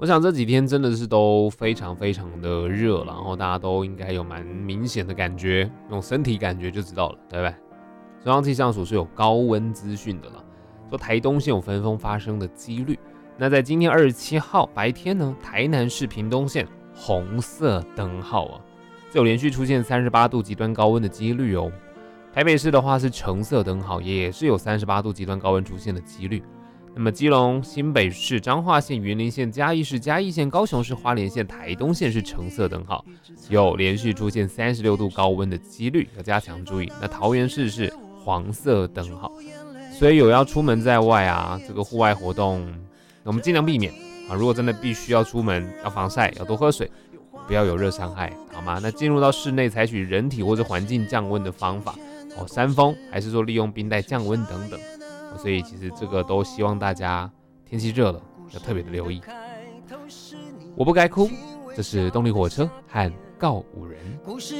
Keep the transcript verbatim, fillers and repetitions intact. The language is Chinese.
我想这几天真的是都非常非常的热，然后大家都应该有蛮明显的感觉，用身体感觉就知道了，对不对？中央气象署是有高温资讯的了，说台东县有焚风发生的几率。那在今天二十七号白天呢，台南市屏东县红色灯号啊，这有连续出现三十八度极端高温的几率哦。台北市的话是橙色灯号，也是有三十八度极端高温出现的几率。那么基隆、新北市、彰化县、云林县、嘉义市、嘉义县、高雄市、花莲县、台东县是橙色灯号，有连续出现三十六度高温的几率，要加强注意。那桃园市是黄色灯号，所以有要出门在外啊，这个户外活动，我们尽量避免啊。如果真的必须要出门，要防晒，要多喝水，不要有热伤害，好吗？那进入到室内，采取人体或者环境降温的方法，哦，扇风，还是说利用冰袋降温等等。所以其实这个都希望大家天气热了要特别的留意。我不该哭，这是动力火车和告五人。